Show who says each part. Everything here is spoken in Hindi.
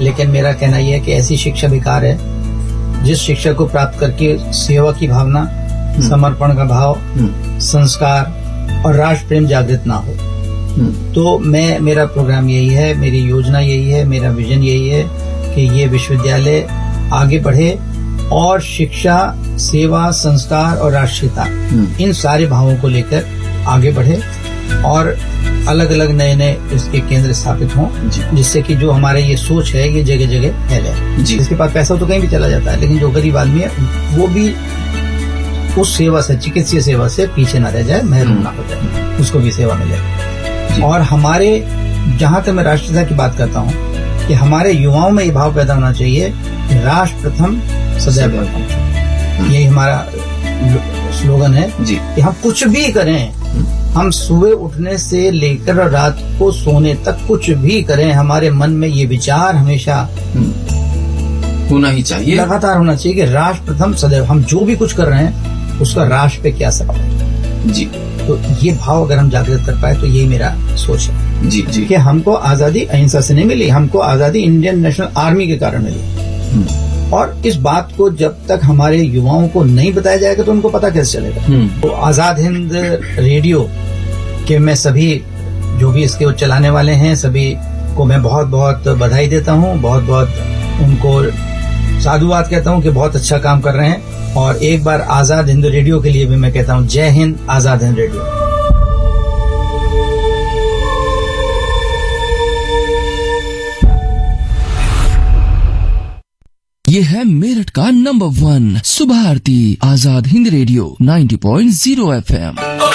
Speaker 1: लेकिन मेरा कहना यह है कि ऐसी शिक्षा बेकार है जिस शिक्षा को प्राप्त करके सेवा की भावना, समर्पण का भाव, संस्कार और राष्ट्र प्रेम जागृत ना हो। तो मेरा प्रोग्राम यही है, मेरी योजना यही है, मेरा विजन यही है कि ये विश्वविद्यालय आगे बढ़े और शिक्षा, सेवा, संस्कार और राष्ट्रीयता इन सारे भावों को लेकर आगे बढ़े और अलग अलग नए नए इसके केंद्र स्थापित हों, जिससे कि जो हमारे ये सोच है ये जगह जगह फैले। जिसके पास पैसा हो तो कहीं भी चला जाता है, लेकिन जो गरीब आदमी है वो भी उस सेवा से, चिकित्सीय सेवा से पीछे न रह जाए, महरूम ना हो जाए, उसको भी सेवा मिले। और हमारे, जहां तक मैं राष्ट्रीयता की बात करता हूं, कि हमारे युवाओं में ये भाव पैदा होना चाहिए कि राष्ट्र प्रथम सदैव प्रथम। यही हमारा स्लोगन है कि हम कुछ भी करें, हम सुबह उठने से लेकर रात को सोने तक कुछ भी करें, हमारे मन में ये विचार हमेशा
Speaker 2: होना ही चाहिए,
Speaker 1: लगातार होना चाहिए कि राष्ट्र प्रथम सदैव। हम जो भी कुछ कर रहे हैं उसका राष्ट्र पे क्या असर है।
Speaker 2: जी,
Speaker 1: तो ये भाव अगर हम जागृत कर पाए तो यही मेरा सोच है।
Speaker 2: जी जी,
Speaker 1: कि हमको आजादी अहिंसा से नहीं मिली, हमको आजादी इंडियन नेशनल आर्मी के कारण मिली। और इस बात को जब तक हमारे युवाओं को नहीं बताया जाएगा तो उनको पता कैसे चलेगा। तो आजाद हिंद रेडियो के मैं सभी जो भी इसके चलाने वाले हैं सभी को मैं बहुत बहुत बधाई देता हूँ, बहुत बहुत उनको साधुवाद कहता हूँ कि बहुत अच्छा काम कर रहे हैं। और एक बार आजाद हिंद रेडियो के लिए भी मैं कहता हूँ जय हिंद, आजाद हिंद रेडियो।
Speaker 3: ये है मेरठ का नंबर 1 सुबह आरती, आजाद हिंद रेडियो 90.0 FM।